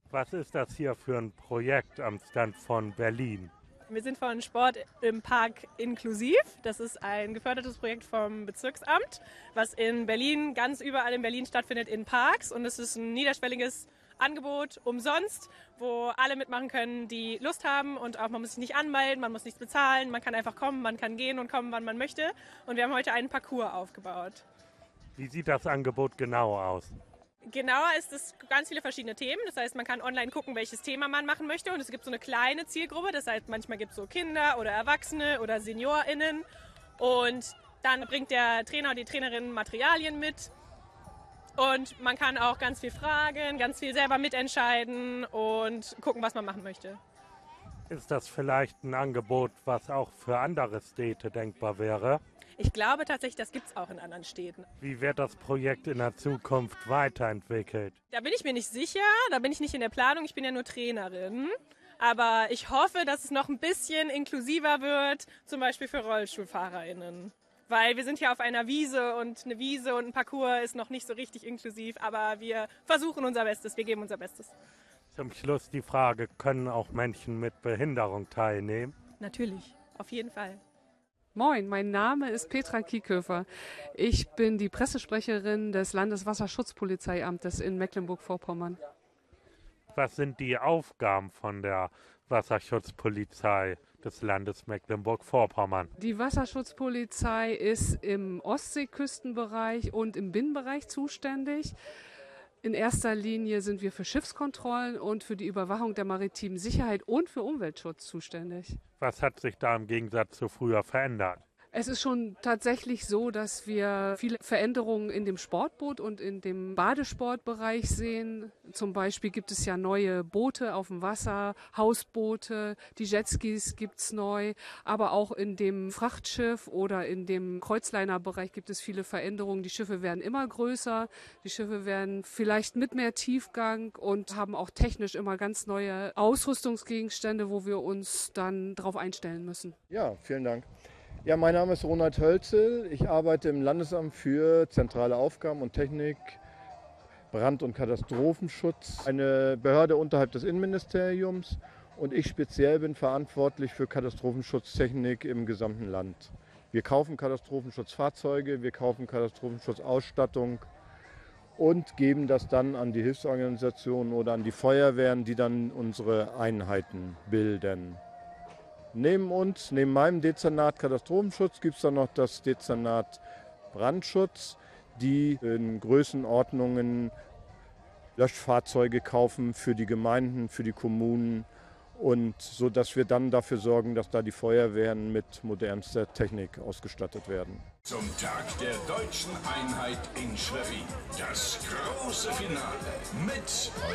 Was ist das hier für ein Projekt am Stand von Berlin? Wir sind von Sport im Park inklusiv. Das ist ein gefördertes Projekt vom Bezirksamt, was in Berlin, ganz überall in Berlin stattfindet in Parks. Und es ist ein niederschwelliges Angebot umsonst, wo alle mitmachen können, die Lust haben. Und auch man muss sich nicht anmelden, man muss nichts bezahlen. Man kann einfach kommen, man kann gehen und kommen, wann man möchte. Und wir haben heute einen Parcours aufgebaut. Wie sieht das Angebot genau aus? Genauer ist es ganz viele verschiedene Themen. Das heißt, man kann online gucken, welches Thema man machen möchte. Und es gibt so eine kleine Zielgruppe. Das heißt, manchmal gibt es so Kinder oder Erwachsene oder SeniorInnen. Und dann bringt der Trainer oder die Trainerin Materialien mit. Und man kann auch ganz viel fragen, ganz viel selber mitentscheiden und gucken, was man machen möchte. Ist das vielleicht ein Angebot, was auch für andere Städte denkbar wäre? Ich glaube tatsächlich, das gibt es auch in anderen Städten. Wie wird das Projekt in der Zukunft weiterentwickelt? Da bin ich mir nicht sicher, da bin ich nicht in der Planung, ich bin ja nur Trainerin. Aber ich hoffe, dass es noch ein bisschen inklusiver wird, zum Beispiel für RollstuhlfahrerInnen. Weil wir sind hier auf einer Wiese und ein Parcours ist noch nicht so richtig inklusiv, aber wir versuchen unser Bestes, wir geben unser Bestes. Zum Schluss die Frage, können auch Menschen mit Behinderung teilnehmen? Natürlich, auf jeden Fall. Moin, mein Name ist Petra Kieköfer. Ich bin die Pressesprecherin des Landeswasserschutzpolizeiamtes in Mecklenburg-Vorpommern. Was sind die Aufgaben von der Wasserschutzpolizei des Landes Mecklenburg-Vorpommern? Die Wasserschutzpolizei ist im Ostseeküstenbereich und im Binnenbereich zuständig. In erster Linie sind wir für Schiffskontrollen und für die Überwachung der maritimen Sicherheit und für Umweltschutz zuständig. Was hat sich da im Gegensatz zu früher verändert? Es ist schon tatsächlich so, dass wir viele Veränderungen in dem Sportboot und in dem Badesportbereich sehen. Zum Beispiel gibt es ja neue Boote auf dem Wasser, Hausboote, die Jetskis gibt's neu. Aber auch in dem Frachtschiff oder in dem Kreuzlinerbereich gibt es viele Veränderungen. Die Schiffe werden immer größer, die Schiffe werden vielleicht mit mehr Tiefgang und haben auch technisch immer ganz neue Ausrüstungsgegenstände, wo wir uns dann darauf einstellen müssen. Ja, vielen Dank. Ja, mein Name ist Ronald Hölzel. Ich arbeite im Landesamt für zentrale Aufgaben und Technik, Brand- und Katastrophenschutz, eine Behörde unterhalb des Innenministeriums. Und ich speziell bin verantwortlich für Katastrophenschutztechnik im gesamten Land. Wir kaufen Katastrophenschutzfahrzeuge, wir kaufen Katastrophenschutzausstattung und geben das dann an die Hilfsorganisationen oder an die Feuerwehren, die dann unsere Einheiten bilden. Neben meinem Dezernat Katastrophenschutz gibt es dann noch das Dezernat Brandschutz, die in Größenordnungen Löschfahrzeuge kaufen für die Gemeinden, für die Kommunen und so, dass wir dann dafür sorgen, dass da die Feuerwehren mit modernster Technik ausgestattet werden. Zum Tag der deutschen Einheit in Schwerin. Das große Finale mit